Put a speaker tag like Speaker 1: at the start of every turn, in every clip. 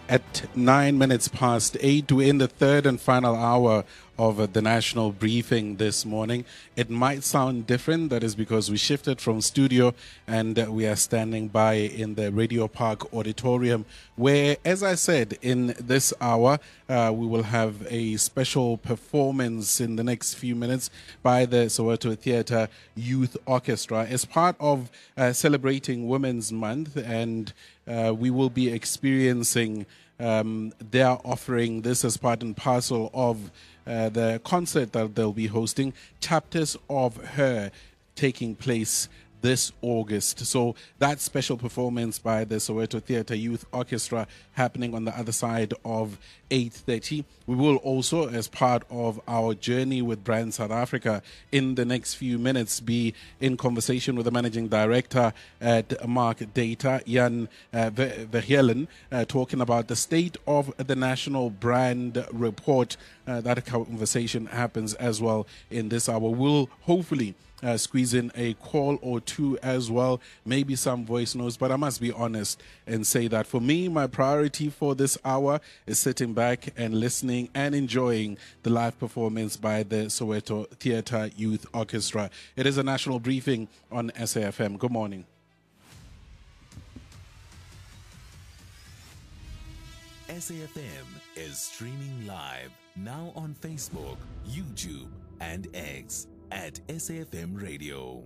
Speaker 1: At 9 minutes past 8, we're in the third and final hour of the national briefing this morning. It might sound different. That is because we shifted from studio and we are standing by in the Radio Park Auditorium, where, as I said, in this hour, we will have a special performance in the next few minutes by the Soweto Theatre Youth Orchestra as part of celebrating Women's Month, and we will be experiencing their offering this as part and parcel of the concert that they'll be hosting, Chapters of Her, taking place this August. So that special performance by the Soweto Theatre Youth Orchestra happening on the other side of 8:30. We will also, as part of our journey with Brand South Africa, in the next few minutes be in conversation with the Managing Director at Mark Data, Jan Verheulen, talking about the state of the National Brand Report. That conversation happens as well in this hour. We'll hopefully squeeze in a call or two as well, maybe some voice notes, but I must be honest and say that for me, my priority for this hour is sitting back and listening and enjoying the live performance by the Soweto Theatre Youth Orchestra. It is a national briefing on SAFM. Good morning.
Speaker 2: SAFM is streaming live now on Facebook, YouTube, and X at SAFM Radio.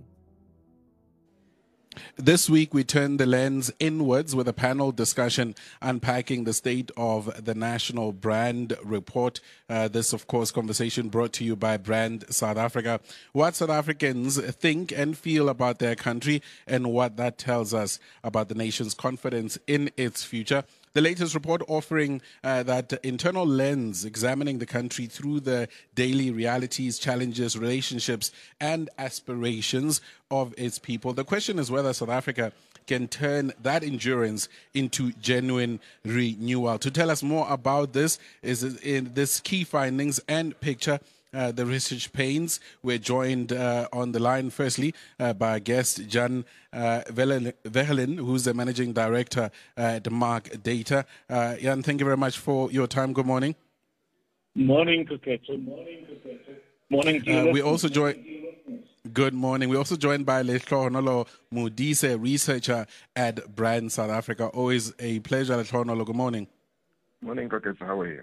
Speaker 1: This week, we turn the lens inwards with a panel discussion unpacking the state of the National Brand Report. This, of course, conversation brought to you by Brand South Africa. What South Africans think and feel about their country and what that tells us about the nation's confidence in its future. The latest report offering that internal lens, examining the country through the daily realities, challenges, relationships, and aspirations of its people. The question is whether South Africa can turn that endurance into genuine renewal. To tell us more about this is in this key findings and picture. The research pains. We're joined on the line, firstly, by our guest, Jan Verheulen, who's the Managing Director at Mark Data. Jan, thank you very much for your time. Good morning.
Speaker 3: Morning, Kuketo. Morning to you.
Speaker 1: We also joined. Good morning. We're also joined by Lehlohonolo Modise, researcher at Brand South Africa. Always a pleasure, Lehlohonolo. Good morning.
Speaker 4: Morning, Kuketo. How are you?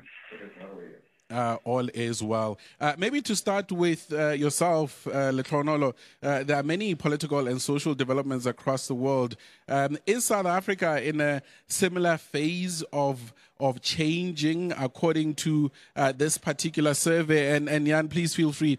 Speaker 1: All is well. Maybe to start with yourself, Lehlohonolo, there are many political and social developments across the world. Is South Africa in a similar phase of changing according to this particular survey? And Jan, please feel free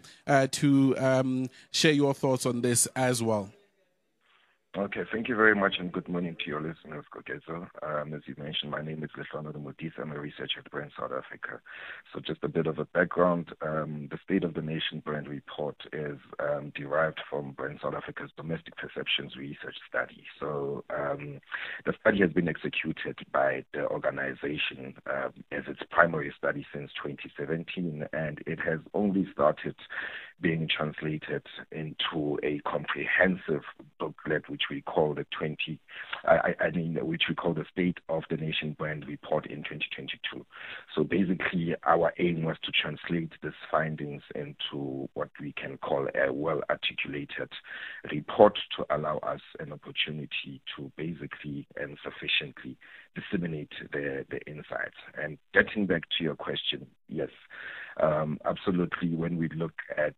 Speaker 1: to share your thoughts on this as well.
Speaker 4: Okay, thank you very much, and good morning to your listeners, Kokezo. As you mentioned, my name is Lehlohonolo Modise. I'm a researcher at Brand South Africa. So just a bit of a background. The State of the Nation Brand Report is derived from Brand South Africa's Domestic Perceptions Research Study. So the study has been executed by the organization as its primary study since 2017, and it has only started being translated into a comprehensive booklet, which we call the which we call the State of the Nation Brand Report in 2022. So basically, our aim was to translate these findings into what we can call a well-articulated report to allow us an opportunity to basically and sufficiently disseminate the insights. And getting back to your question, yes, absolutely. When we look at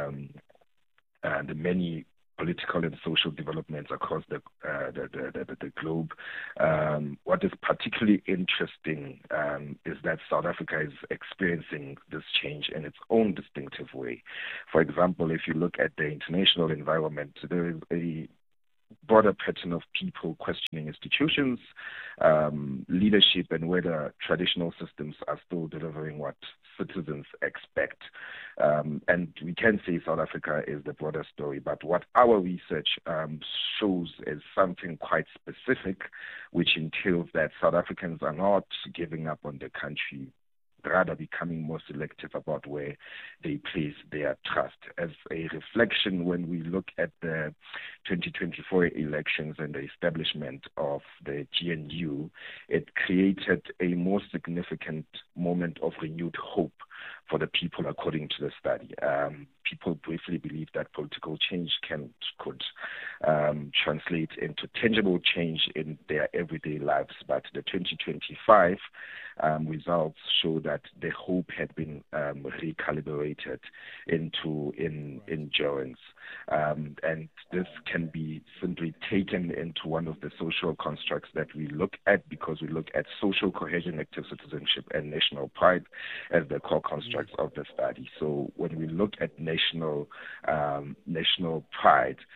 Speaker 4: the many political and social developments across the globe, what is particularly interesting is that South Africa is experiencing this change in its own distinctive way. For example, if you look at the international environment, there is a broader pattern of people questioning institutions, leadership, and whether traditional systems are still delivering what citizens expect. And we can say South Africa is the broader story, but what our research shows is something quite specific, which entails that South Africans are not giving up on the country rather becoming more selective about where they place their trust. As a reflection, when we look at the 2024 elections and the establishment of the GNU, it created a more significant moment of renewed hope for the people, according to the study. People briefly believe that political change could translate into tangible change in their everyday lives, but the 2025 results show that the hope had been recalibrated into endurance. And this can be simply taken into one of the social constructs that we look at, because we look at social cohesion, active citizenship, and national pride as the core constructs of the study. So when we look at national pride,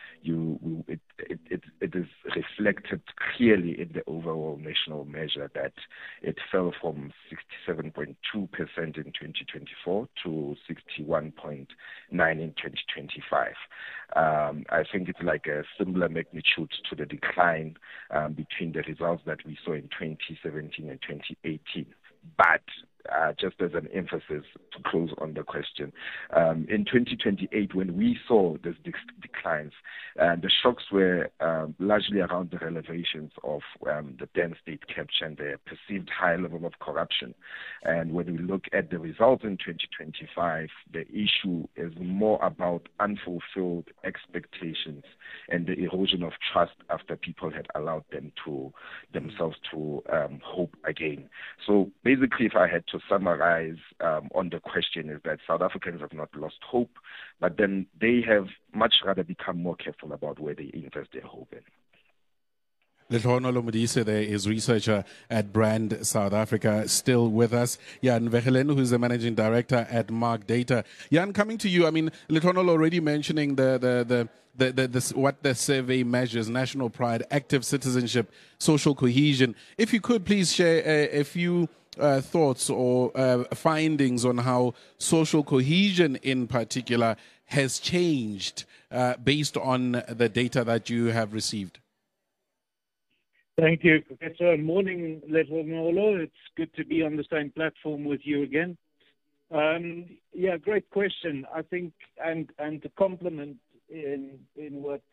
Speaker 4: it is reflected clearly in the overall national measure that it fell from 67.2% in 2024 to 61.9% in 2025. I think it's like a similar magnitude to the decline between the results that we saw in 2017 and 2018. But just as an emphasis to close on the question, in 2028, when we saw these declines, the shocks were largely around the revelations of the then state capture and the perceived high level of corruption. And when we look at the results in 2025, the issue is more about unfulfilled expectations and the erosion of trust after people had allowed themselves to hope again. So basically, if I had to summarize on the question, is that South Africans have not lost hope, but then they have much rather become more careful about where they invest their hope in.
Speaker 1: Letono Modise there is researcher at Brand South Africa, still with us. Jan Vegelen, who's the managing director at Mark Data. Jan, coming to you, I mean, Letono already mentioning what the survey measures: national pride, active citizenship, social cohesion. If you could please share a few thoughts or findings on how social cohesion in particular has changed based on the data that you have received.
Speaker 3: Thank you. Morning, Letono. It's good to be on the same platform with you again. Great question. I think, and to complement in what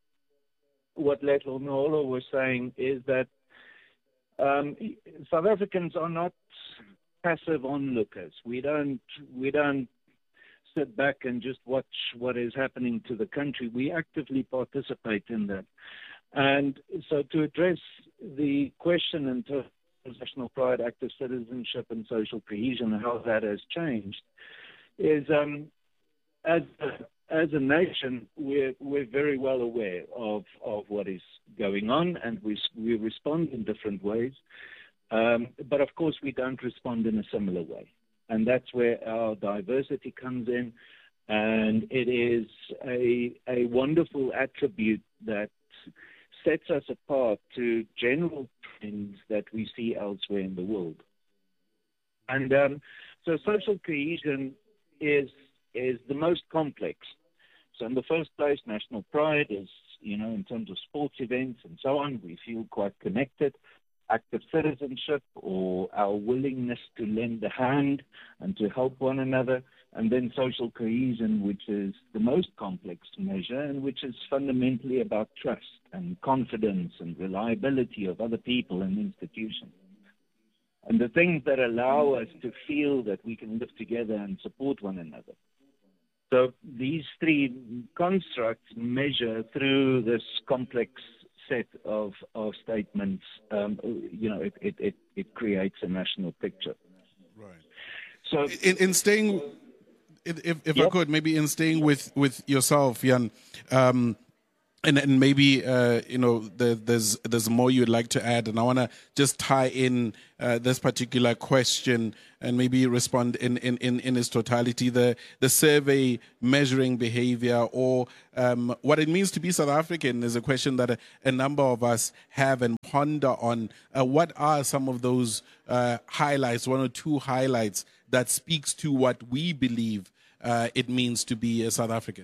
Speaker 3: Letono was saying, is that South Africans are not passive onlookers. We don't sit back and just watch what is happening to the country. We actively participate in that. And so to address the question in terms of national pride, active citizenship, and social cohesion, and how that has changed, is as a nation, we're very well aware of what is going on, and we respond in different ways. But of course, we don't respond in a similar way. And that's where our diversity comes in. And it is a wonderful attribute that sets us apart to general trends that we see elsewhere in the world. And so social cohesion is the most complex. So in the first place, national pride is, in terms of sports events and so on, we feel quite connected. Active citizenship, or our willingness to lend a hand and to help one another. And then social cohesion, which is the most complex measure, and which is fundamentally about trust and confidence and reliability of other people and institutions. And the things that allow us to feel that we can live together and support one another. So these three constructs measure through this complex set of statements. It creates a national picture.
Speaker 1: Right.
Speaker 3: So
Speaker 1: in staying, if I could, maybe in staying with yourself, Jan, and maybe there's more you'd like to add, and I want to just tie in this particular question and maybe respond in its totality. The survey measuring behavior, or what it means to be South African, is a question that a number of us have and ponder on. What are some of those highlights, one or two highlights that speaks to what we believe it means to be a South African?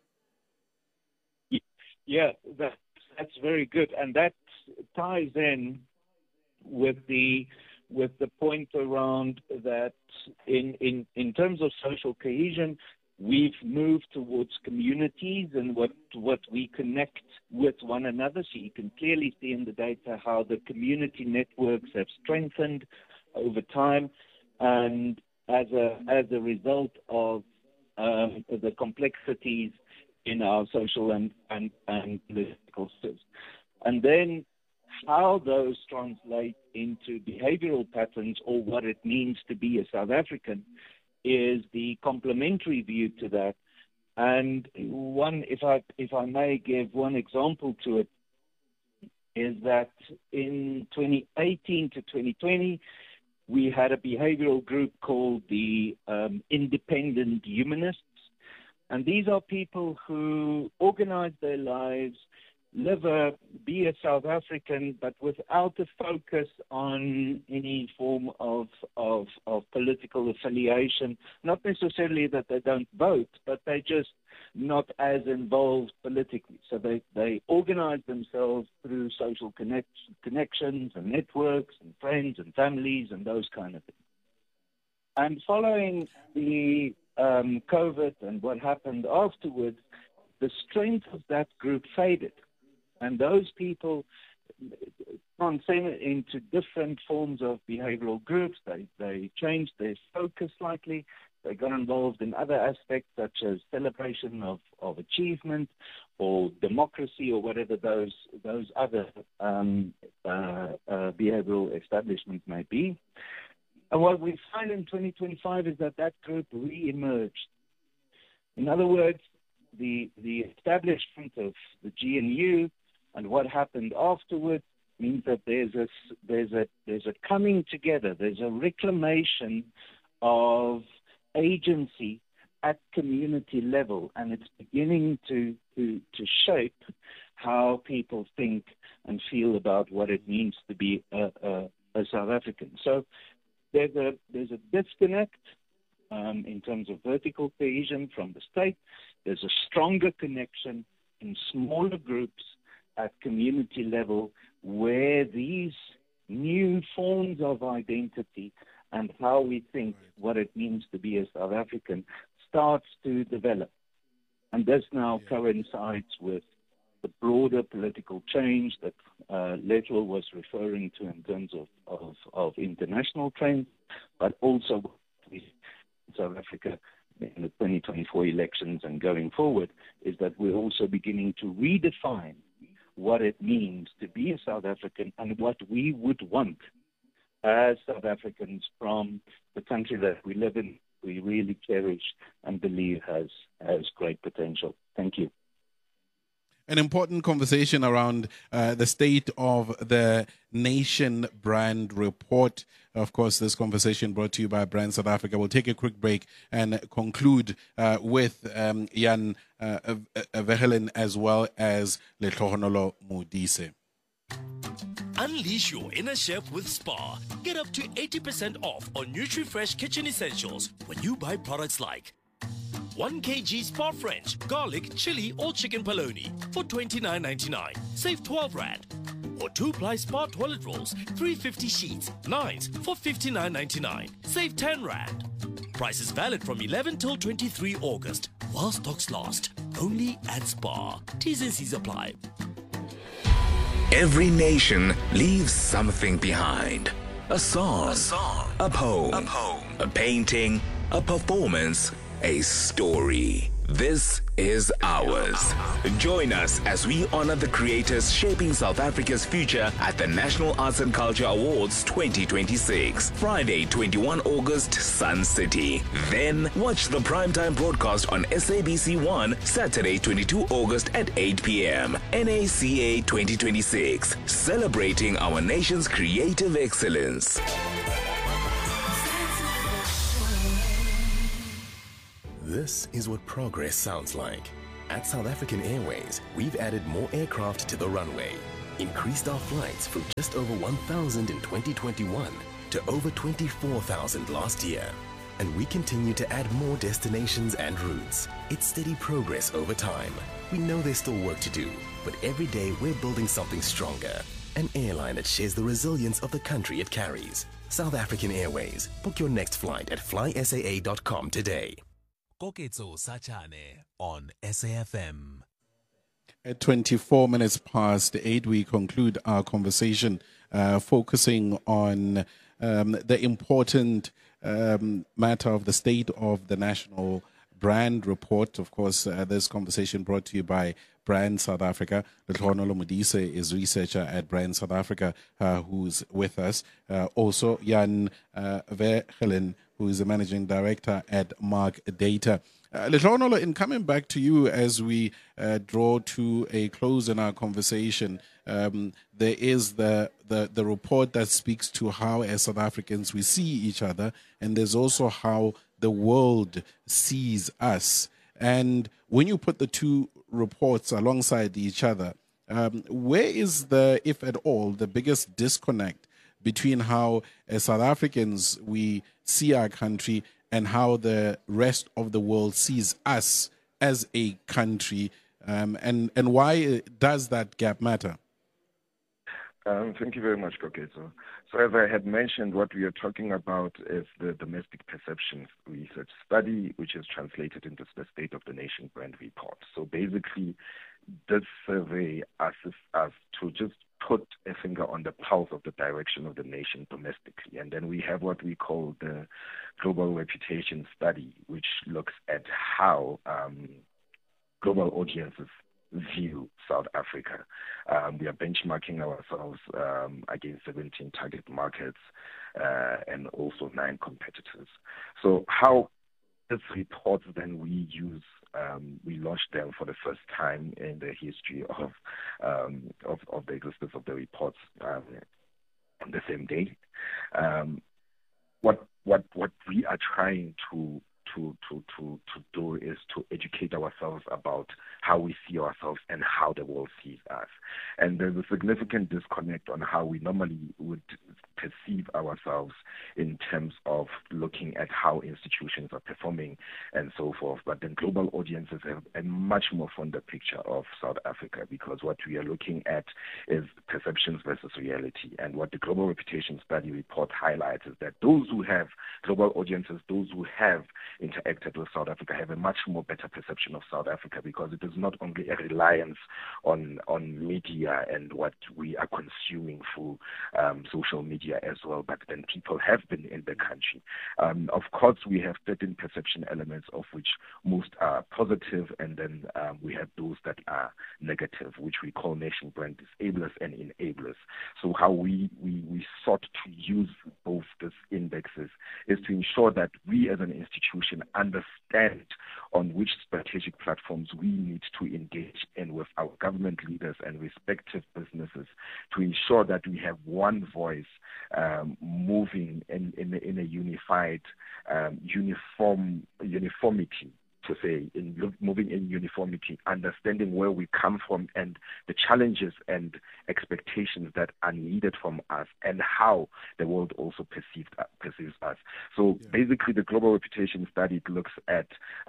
Speaker 3: Yeah, that's very good, and that ties in with the with the point around that in terms of social cohesion, we've moved towards communities and what we connect with one another. So you can clearly see in the data how the community networks have strengthened over time, and as a result of the complexities in our social and political systems. And then how those translate into behavioral patterns, or what it means to be a South African, is the complementary view to that. And one, if I may give one example to it, is that in 2018 to 2020, we had a behavioral group called the Independent Humanists. And these are people who organize their lives, be a South African, but without a focus on any form of political affiliation. Not necessarily that they don't vote, but they're just not as involved politically. So they organize themselves through social connections and networks and friends and families and those kind of things. And following the COVID and what happened afterwards, the strength of that group faded. And those people transcended into different forms of behavioral groups. They changed their focus slightly. They got involved in other aspects such as celebration of achievement or democracy or whatever those other behavioral establishments may be. And what we find in 2025 is that group re-emerged. In other words, the establishment of the GNU and what happened afterwards means that there's a coming together, there's a reclamation of agency at community level, and it's beginning to shape how people think and feel about what it means to be a South African. So there's a disconnect in terms of vertical cohesion from the state. There's a stronger connection in smaller groups at community level where these new forms of identity and how we think what it means to be a South African starts to develop. And this now coincides with the broader political change that Letwell was referring to in terms of international trends, but also in South Africa in the 2024 elections and going forward, is that we're also beginning to redefine what it means to be a South African and what we would want as South Africans from the country that we live in, we really cherish and believe has great potential. Thank you.
Speaker 1: An important conversation around the state of the Nation Brand Report. Of course, this conversation brought to you by Brand South Africa. We'll take a quick break and conclude with Jan Verhelen as well as Lehlohonolo Modise.
Speaker 5: Unleash your inner chef with Spar. Get up to 80% off on NutriFresh kitchen essentials when you buy products like 1 kg Spar French, garlic, chili or chicken polony for $29.99. Save 12 Rand. Or 2-ply Spar toilet rolls, 350 sheets, 9s for $59.99. Save 10 Rand. Price is valid from 11 till 23 August. While stocks last. Only at Spar. T's and C's apply.
Speaker 2: Every nation leaves something behind. A song, a poem, a painting, a performance, a story. This is ours. Join us as we honor the creators shaping South Africa's future at the National Arts and Culture Awards 2026. Friday, 21 August, Sun City. Then watch the primetime broadcast on SABC 1, Saturday, 22 August at 8 p.m. NACA 2026. Celebrating our nation's creative excellence.
Speaker 6: This is what progress sounds like. At South African Airways, we've added more aircraft to the runway, increased our flights from just over 1,000 in 2021 to over 24,000 last year. And we continue to add more destinations and routes. It's steady progress over time. We know there's still work to do, but every day we're building something stronger. An airline that shares the resilience of the country it carries. South African Airways. Book your next flight at flysaa.com today.
Speaker 7: Koketso Sachane on SAFM.
Speaker 1: At 24 minutes past 8, we conclude our conversation focusing on the important matter of the state of the national brand report. Of course, this conversation brought to you by Brand South Africa. Letlhogonolo Modise is researcher at Brand South Africa, who's with us. Also, Jan Verhelen, who is the managing director at Mark Data. Letlhogonolo, in coming back to you as we draw to a close in our conversation, there is the report that speaks to how, as South Africans, we see each other, and there's also how the world sees us. And when you put the two reports alongside each other, where is the, if at all, the biggest disconnect between how, as South Africans, we see our country and how the rest of the world sees us as a country, and why does that gap matter?
Speaker 4: Thank you very much, Koketso. So as I had mentioned, what we are talking about is the Domestic Perceptions Research Study, which is translated into the State of the Nation Brand Report. So basically, this survey asks us to just put a finger on the pulse of the direction of the nation domestically. And then we have what we call the Global Reputation Study, which looks at how global audiences view South Africa. We are benchmarking ourselves against 17 target markets and also 9 competitors. So how these reports then we use, we launched them for the first time in the history of the existence of the reports on the same day. What we are trying to do is to educate ourselves about how we see ourselves and how the world sees us. And there's a significant disconnect on how we normally would perceive ourselves in terms of looking at how institutions are performing and so forth. But then global audiences have a much more fonder picture of South Africa, because what we are looking at is perceptions versus reality. And what the Global Reputation Study report highlights is that those who have global audiences, those who have interacted with South Africa, have a much more better perception of South Africa, because it is not only a reliance on media and what we are consuming through social media as well, but then people have been in the country. Of course, we have certain perception elements, of which most are positive, and then we have those that are negative, which we call nation brand disablers and enablers. So how we sought to use both these indexes is to ensure that we as an institution understand on which strategic platforms we need to engage in with our government leaders and respective businesses to ensure that we have one voice moving in a unified uniformity, to say, moving in uniformity, understanding where we come from and the challenges and expectations that are needed from us, and how the world also perceives us. So basically, the Global Reputation Study looks at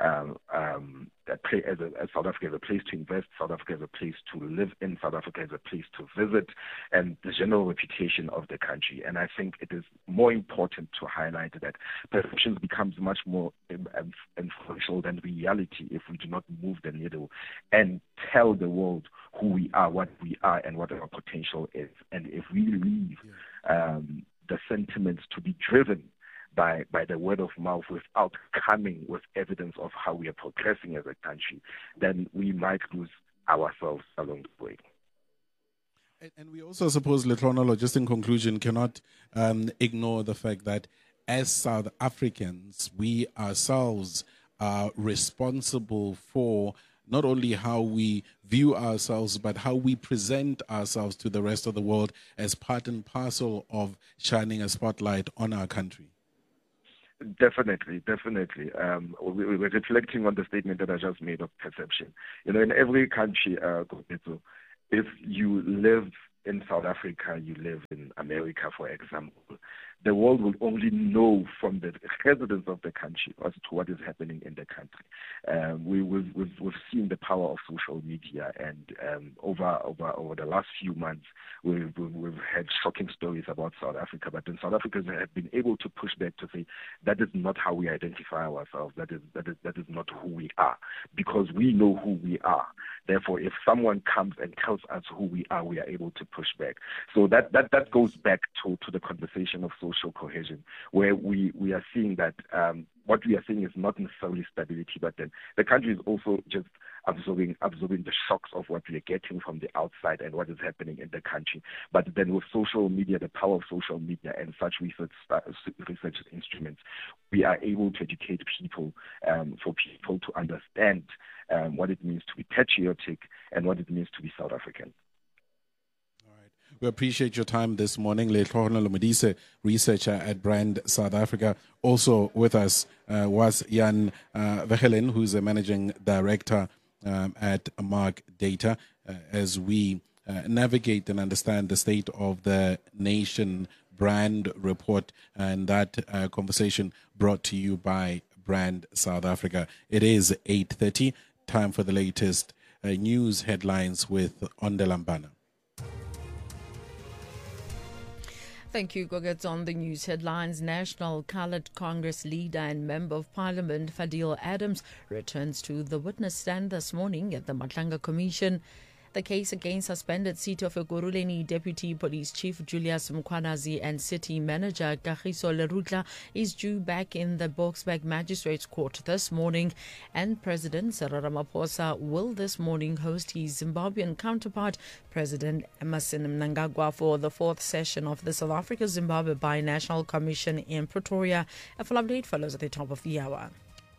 Speaker 4: South Africa as a place to invest, South Africa as a place to live in, South Africa as a place to visit, and the general reputation of the country. And I think it is more important to highlight that perceptions becomes much more influential than reality if we do not move the needle and tell the world who we are, what we are, and what our potential is. And if we leave the sentiments to be driven by the word of mouth without coming with evidence of how we are progressing as a country, then we might lose ourselves along the way.
Speaker 1: And we also suppose, Letlhogonolo, just in conclusion, cannot ignore the fact that as South Africans, we ourselves are responsible for not only how we view ourselves, but how we present ourselves to the rest of the world as part and parcel of shining a spotlight on our country.
Speaker 4: Definitely. We're reflecting on the statement that I just made of perception. You know, in every country, if you live in South Africa, you live in America, for example, the world will only know from the residents of the country as to what is happening in the country. We've seen the power of social media, and over the last few months, we've had shocking stories about South Africa. But then South Africans have been able to push back to say that is not how we identify ourselves. That is not who we are, because we know who we are. Therefore, if someone comes and tells us who we are able to push back. So that goes back to the conversation of social cohesion, where we are seeing that what we are seeing is not necessarily stability, but then the country is also just absorbing the shocks of what we are getting from the outside and what is happening in the country. But then with social media, the power of social media and such research instruments, we are able to educate people, for people to understand what it means to be patriotic and what it means to be South African.
Speaker 1: We appreciate your time this morning. Letlhogwana Modise, researcher at Brand South Africa. Also with us was Jan Vechelen, who's a managing director at Mark Data, as we navigate and understand the state of the nation brand report, and that conversation brought to you by Brand South Africa. It is 8:30, time for the latest news headlines with Ondelambana.
Speaker 8: Thank you, Gogetz. On the news headlines, National Coloured Congress leader and Member of Parliament Fadil Adams returns to the witness stand this morning at the Matlanga Commission. The case against suspended seat of Ekurhuleni Deputy Police Chief Julius Mkhwanazi and City Manager Kagiso Lerutla is due back in the Boksburg Magistrates Court this morning, and President Cyril Ramaphosa will this morning host his Zimbabwean counterpart, President Emmerson Mnangagwa, for the fourth session of the South Africa-Zimbabwe Binational Commission in Pretoria. A full update follows at the top of the hour.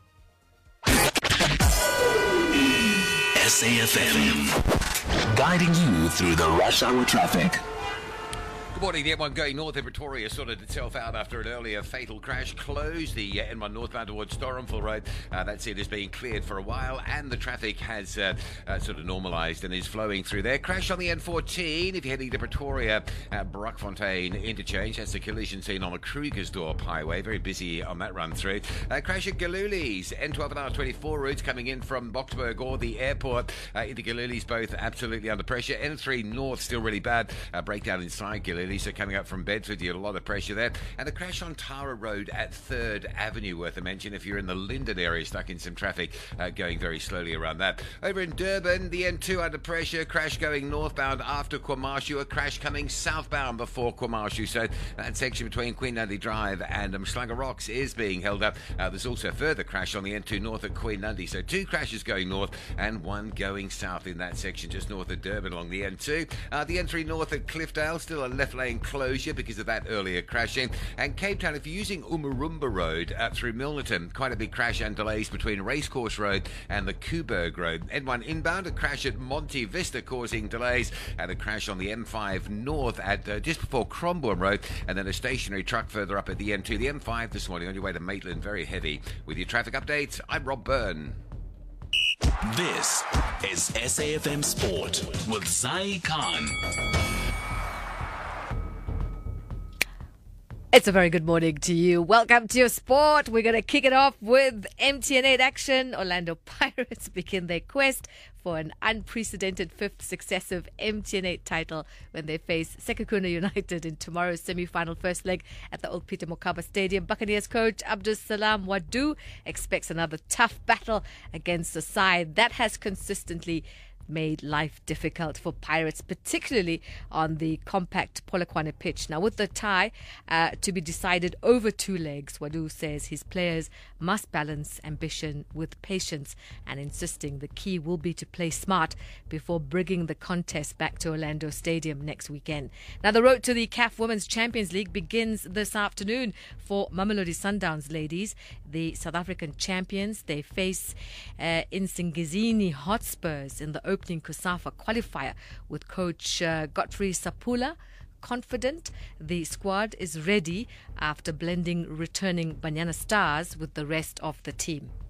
Speaker 2: SAFM, guiding you through the rush hour traffic.
Speaker 9: Good morning. The M1 going north in Pretoria sorted itself out after an earlier fatal crash. Closed the M1 northbound towards Storenville Road. That said, is being cleared for a while, and the traffic has sort of normalised and is flowing through there. Crash on the N14 if you're heading to Pretoria at Brockfontein interchange. That's the collision scene on the Krugersdorp Highway. Very busy on that run through. Crash at Galuli's N12 and R24 routes coming in from Boksburg or the airport into Galuli's, both absolutely under pressure. N3 north still really bad. Breakdown inside Galuli's. So coming up from Bedford, you had a lot of pressure there. And the crash on Tara Road at 3rd Avenue, worth a mention if you're in the Linden area, stuck in some traffic, going very slowly around that. Over in Durban, the N2 under pressure, crash going northbound after KwaMashu, a crash coming southbound before KwaMashu. So that section between Queen Nandi Drive and Mhlanga Rocks is being held up. There's also a further crash on the N2 north at Queen Nandi. So 2 crashes going north and 1 going south in that section just north of Durban along the N2. The N3 north at Cliffdale, still a left lane closure because of that earlier crashing. And Cape Town, if you're using Umurumba Road through Milnerton, quite a big crash and delays between Racecourse Road and the Kuberg Road. N1 inbound, a crash at Monte Vista causing delays, and a crash on the M5 north at just before Crombourne Road, and then a stationary truck further up at the N2. The M5 this morning on your way to Maitland, very heavy. With your traffic updates, I'm Rob Byrne.
Speaker 2: This is SAFM Sport with Zai Khan.
Speaker 10: It's a very good morning to you. Welcome to your sport. We're going to kick it off with MTN8 action. Orlando Pirates begin their quest for an unprecedented 5th successive MTN8 title when they face Sekhukhune United in tomorrow's semi-final first leg at the Old Peter Mokaba Stadium. Buccaneers coach Abdus Salam Wadu expects another tough battle against a side that has consistently made life difficult for Pirates, particularly on the compact Polokwane pitch. Now, with the tie to be decided over 2 legs, Wadu says his players must balance ambition with patience, and insisting the key will be to play smart before bringing the contest back to Orlando Stadium next weekend. Now, the road to the CAF Women's Champions League begins this afternoon for Mamelodi Sundowns ladies. The South African champions, they face Nsingizini Hotspurs in the opening COSAFA qualifier, with coach Godfrey Sapula confident the squad is ready after blending returning Banyana Stars with the rest of the team.